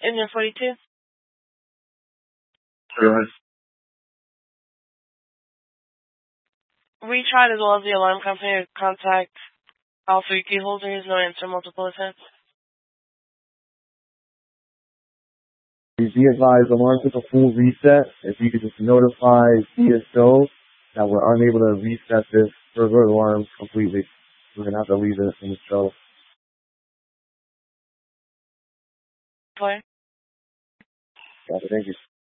Engine 42. Good. We tried as well as the alarm company to contact all 3 key holders. No answer, multiple attempts. Please be advised, alarm took a full reset. If you could just notify CSO that we're unable to reset this server alarm completely. We're going to have to leave it in the show. Play. Thank you.